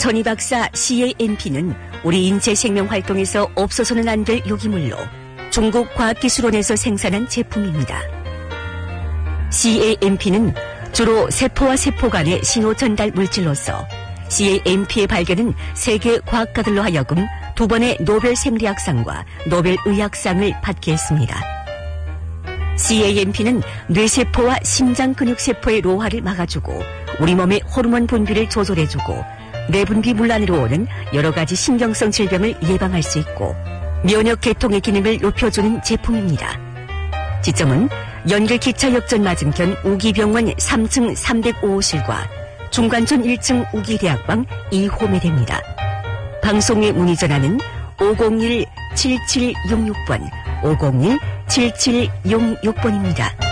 전이박사 CAMP는 우리 인체 생명 활동에서 없어서는 안 될 유기물로 중국 과학기술원에서 생산한 제품입니다. CAMP는 주로 세포와 세포 간의 신호 전달 물질로서 CAMP의 발견은 세계 과학가들로 하여금 2번의 노벨 생리학상과 노벨 의학상을 받게 했습니다. CAMP는 뇌세포와 심장 근육세포의 노화를 막아주고 우리 몸의 호르몬 분비를 조절해주고 내분비 문란으로 오는 여러 가지 신경성 질병을 예방할 수 있고 면역 계통의 기능을 높여주는 제품입니다. 지점은 연결기차역전 맞은편 우기병원 3층 305호실과 중관촌 1층 우기대학방 2호에 됩니다. 방송의 문의 전화는 501-7766번, 501-7766번입니다.